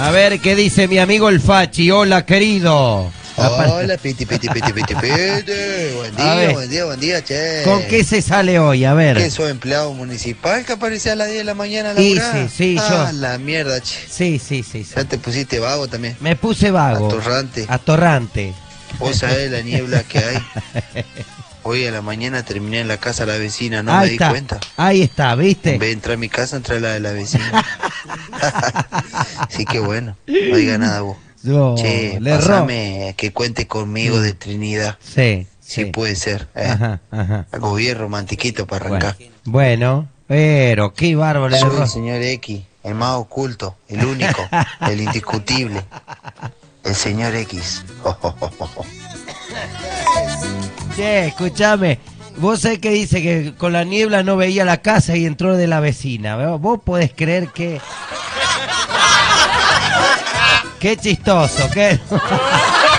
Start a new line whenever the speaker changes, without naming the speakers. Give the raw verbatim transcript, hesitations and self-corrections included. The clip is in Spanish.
A ver qué dice mi amigo el Fachi. Hola, querido.
Hola, piti, piti, piti, piti, piti. Buen día, buen día, buen día, che.
¿Con qué se sale hoy? A ver.
¿Qué soy empleado municipal que aparece a las diez de la mañana a
Sí,
laburar?
sí, sí,
ah,
yo.
la mierda, che.
Sí, sí, sí, sí.
Ya te pusiste vago también.
Me puse vago.
Atorrante.
Atorrante.
Vos sabés la niebla que hay. Hoy a la mañana terminé en la casa de la vecina, no
Ahí
me di
está.
cuenta.
Ahí está, ¿viste?
En vez de entrar a mi casa, entré a la de la vecina. Así que bueno, no diga nada vos.
No,
che,
le
pasame que cuente conmigo de Trinidad.
Sí.
Sí,
sí.
puede ser. Eh.
Ajá, ajá.
Algo bien romantiquito para arrancar.
Bueno, bueno, pero qué bárbaro.
Soy el señor X, el más oculto, el único, el indiscutible. El señor X. Oh, oh, oh, oh.
Che, escúchame. Vos sabés que dice que con la niebla no veía la casa y entró de la vecina. Vos podés creer que... Qué chistoso, qué...